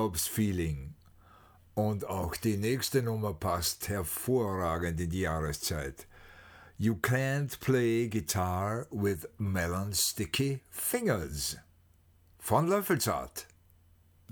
Urlaubsfeeling. Und auch die nächste Nummer passt hervorragend in die Jahreszeit. You Can't Play Guitar with Melon Sticky Fingers von Löffelzart.